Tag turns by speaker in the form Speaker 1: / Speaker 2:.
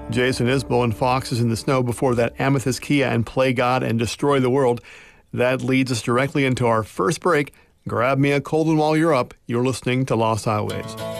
Speaker 1: Jason Isbell and Foxes in the Snow, before that Amethyst Kia and Play God and Destroy the World. That leads us directly into our first break. Grab me a cold one while you're up. You're listening to Lost Highways.